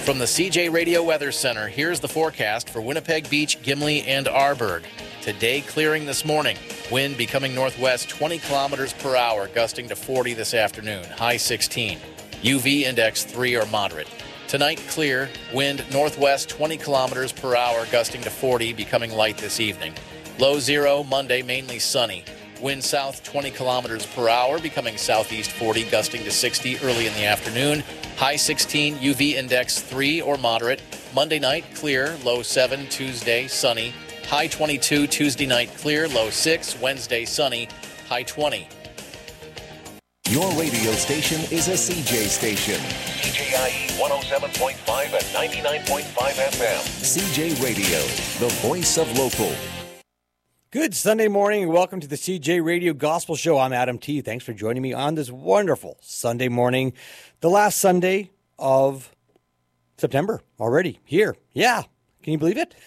From the CJ Radio Weather Center, here's the forecast for Winnipeg Beach, Gimli, and Arborg. Today, clearing this morning. Wind becoming northwest 20 kilometers per hour, gusting to 40 this afternoon, high 16. UV index 3 or moderate. Tonight, clear. Wind northwest 20 kilometers per hour, gusting to 40, becoming light this evening. Low 0, Monday, mainly sunny. Wind south 20 kilometers per hour, becoming southeast 40, gusting to 60 early in the afternoon. High 16, UV index 3 or moderate. Monday night, clear. Low 7, Tuesday, sunny. High 22, Tuesday night, clear. Low 6, Wednesday, sunny. High 20. Your radio station is a CJ station. CJIE 107.5 and 99.5 FM. CJ Radio, the voice of local. Good Sunday morning and welcome to the CJ Radio Gospel Show. I'm Adam T. Thanks for joining me on this wonderful Sunday morning. The last Sunday of September already here. Yeah. Can you believe it?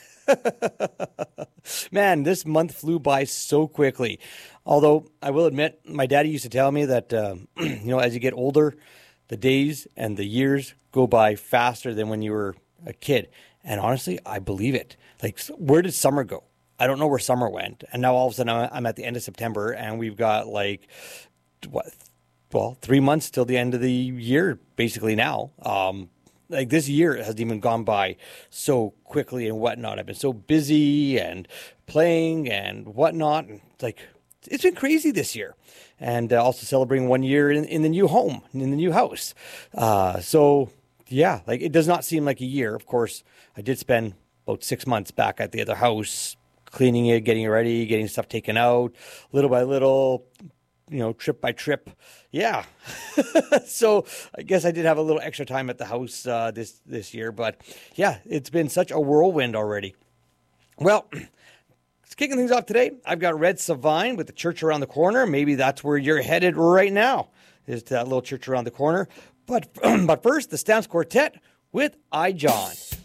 Man, this month flew by so quickly. Although I will admit, my daddy used to tell me that, as you get older, the days and the years go by faster than when you were a kid. And honestly, I believe it. Like, where did summer go? I don't know where summer went. And now all of a sudden I'm at the end of September and we've got 3 months till the end of the year, basically now. This year hasn't even gone by so quickly and whatnot. I've been so busy and playing and whatnot. And it's been crazy this year. And also celebrating 1 year in the new home, in the new house. It does not seem like a year. Of course, I did spend about 6 months back at the other house, cleaning it, getting it ready, getting stuff taken out, little by little, trip by trip. Yeah. So I guess I did have a little extra time at the house this year. But yeah, it's been such a whirlwind already. Well, kicking things off today, I've got Red Savine with the church around the corner. Maybe that's where you're headed right now, is to that little church around the corner. But first, the Stamps Quartet with I, John.